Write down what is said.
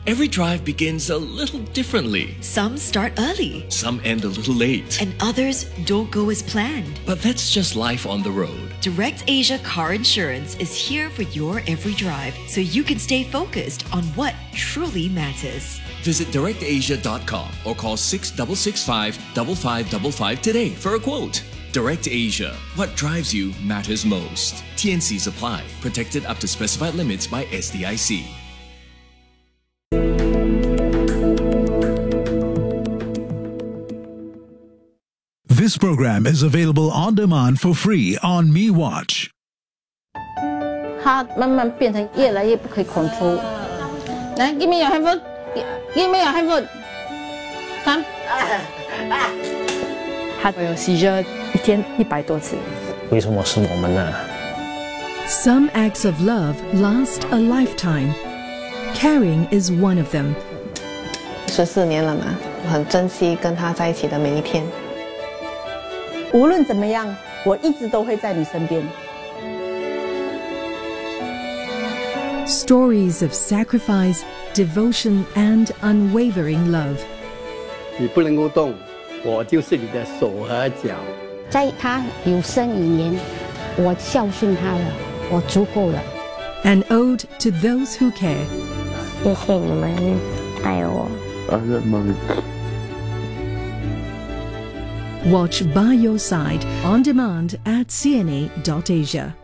Every drive begins a little differently. Some start early. Some end a little late. And others don't go as planned. But that's just life on the road. Direct Asia Car Insurance is here for your every drive so you can stay focused on what truly matters. Visit directasia.com or call 666-5555 today for a quote. Direct Asia. What drives you matters most. TNCs apply. Protected up to specified limits by SDIC. This program is available on demand for free on MeWatch. 它慢慢变成越来越不可以control。来 ，Give me your handphone. Give me your handphone. Come. 他有 seizure 一天100多次。 为什么是我们呢？ Some acts of love last a lifetime. Caring is one of them. 14年了嘛，我很珍惜跟他在一起的每一天。 无论怎么样，我一直都会在你身边。 Stories of sacrifice, devotion, and unwavering love. 你不能够动，我就是你的手和脚。 在他有生以年，我孝顺他了，我足够了。 An ode to those who care. 谢谢你们爱我。 Watch By Your Side on demand at cna.asia.